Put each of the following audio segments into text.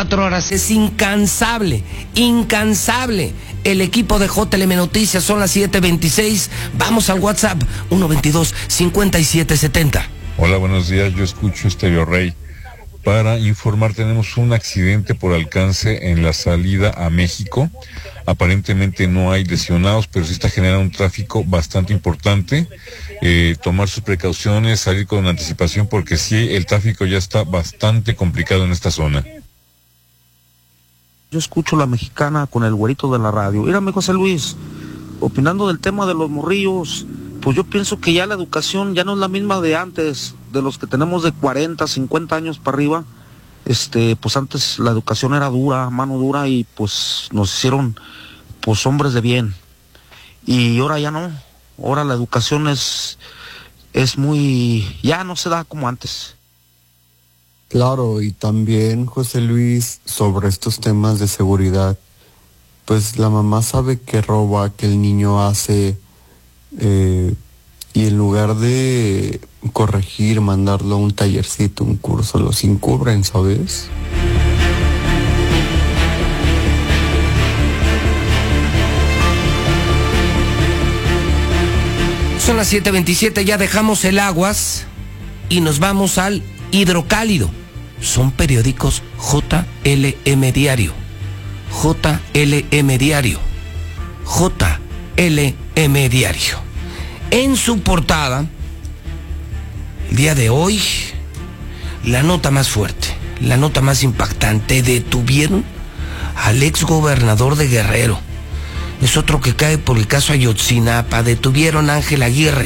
horas. Es incansable. El equipo de JLM Noticias. Son las 7:26. Vamos al WhatsApp 122-5770. Hola, buenos días. Yo escucho Estéreo Rey. Para informar, tenemos un accidente por alcance en la salida a México. Aparentemente no hay lesionados, pero sí está generando un tráfico bastante importante. Tomar sus precauciones, salir con anticipación, porque sí, el tráfico ya está bastante complicado en esta zona. Yo escucho La Mexicana con el güerito de la radio. Mírame, José Luis, opinando del tema de los morrillos, pues yo pienso que ya la educación ya no es la misma de antes, de los que tenemos de 40, 50 años para arriba. Pues antes la educación era dura, mano dura, y pues nos hicieron pues hombres de bien. Y ahora ya no, ahora la educación es muy, ya no se da como antes. Claro, y también, José Luis, sobre estos temas de seguridad, pues la mamá sabe que roba, que el niño hace, y en lugar de corregir, mandarlo a un tallercito, un curso, los encubren, ¿sabes? Son las 7:27, ya dejamos el Aguas y nos vamos al Hidrocálido. Son periódicos JLM Diario. JLM Diario. JLM Diario. En su portada, el día de hoy, la nota más fuerte, la nota más impactante: detuvieron al exgobernador de Guerrero. Es otro que cae por el caso Ayotzinapa. Detuvieron a Ángel Aguirre,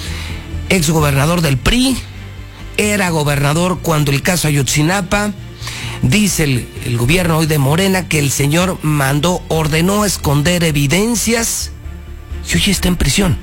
exgobernador del PRI, era gobernador cuando el caso Ayotzinapa. Dice el gobierno hoy de Morena que el señor ordenó esconder evidencias y hoy está en prisión.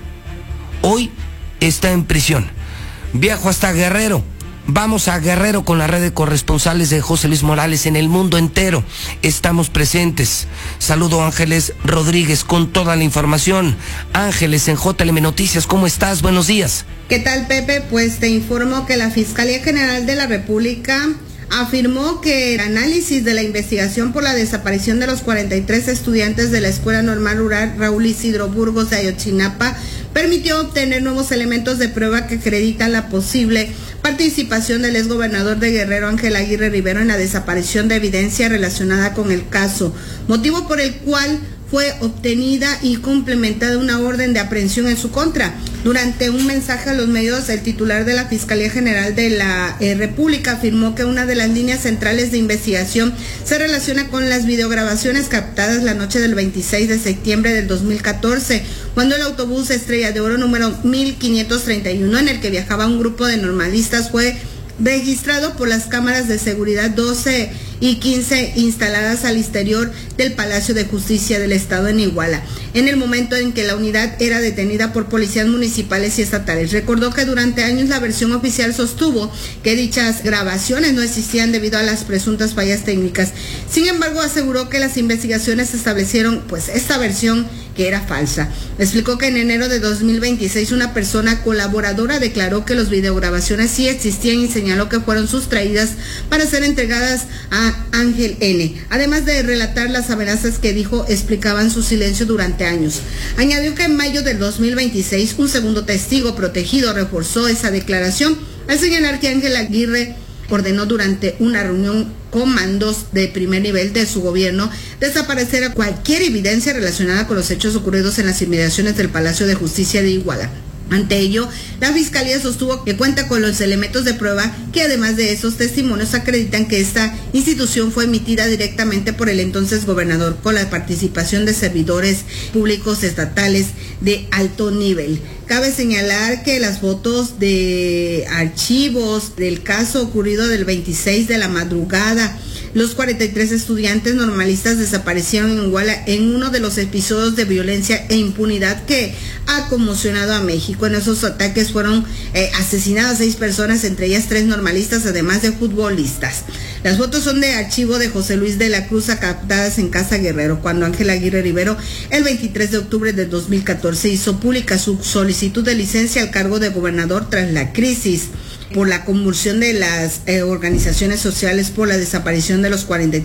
Hoy está en prisión. Viajo hasta Guerrero. Vamos a Guerrero con la red de corresponsales de José Luis Morales en el mundo entero. Estamos presentes. Saludo a Ángeles Rodríguez con toda la información. Ángeles, en JLM Noticias, ¿cómo estás? Buenos días. ¿Qué tal, Pepe? Pues te informo que la Fiscalía General de la República afirmó que el análisis de la investigación por la desaparición de los 43 estudiantes de la Escuela Normal Rural Raúl Isidro Burgos de Ayotzinapa permitió obtener nuevos elementos de prueba que acreditan la posible participación del exgobernador de Guerrero, Ángel Aguirre Rivero, en la desaparición de evidencia relacionada con el caso, motivo por el cual fue obtenida y complementada una orden de aprehensión en su contra. Durante un mensaje a los medios, el titular de la Fiscalía General de la República afirmó que una de las líneas centrales de investigación se relaciona con las videograbaciones captadas la noche del 26 de septiembre del 2014, cuando el autobús Estrella de Oro número 1531, en el que viajaba un grupo de normalistas, fue registrado por las cámaras de seguridad 12 y 15 instaladas al exterior del Palacio de Justicia del Estado en Iguala, en el momento en que la unidad era detenida por policías municipales y estatales. Recordó que durante años la versión oficial sostuvo que dichas grabaciones no existían debido a las presuntas fallas técnicas. Sin embargo, aseguró que las investigaciones establecieron esta versión, que era falsa. Explicó que en enero de 2026 una persona colaboradora declaró que las videograbaciones sí existían y señaló que fueron sustraídas para ser entregadas a Ángel N., además de relatar las amenazas que dijo explicaban su silencio durante años. Añadió que en mayo del 2026 un segundo testigo protegido reforzó esa declaración al señalar que Ángel Aguirre ordenó durante una reunión con mandos de primer nivel de su gobierno desaparecer a cualquier evidencia relacionada con los hechos ocurridos en las inmediaciones del Palacio de Justicia de Iguala. Ante ello, la Fiscalía sostuvo que cuenta con los elementos de prueba que, además de esos testimonios, acreditan que esta institución fue emitida directamente por el entonces gobernador con la participación de servidores públicos estatales de alto nivel. Cabe señalar que las fotos de archivos del caso ocurrido del 26 de la madrugada, los 43 estudiantes normalistas desaparecieron en Iguala en uno de los episodios de violencia e impunidad que ha conmocionado a México. En esos ataques fueron asesinadas 6 personas, entre ellas 3 normalistas, además de futbolistas. Las fotos son de archivo de José Luis de la Cruz, captadas en Casa Guerrero, cuando Ángel Aguirre Rivero, el 23 de octubre del 2014, hizo pública su solicitud de licencia al cargo de gobernador tras la crisis por la convulsión de las organizaciones sociales por la desaparición de los 43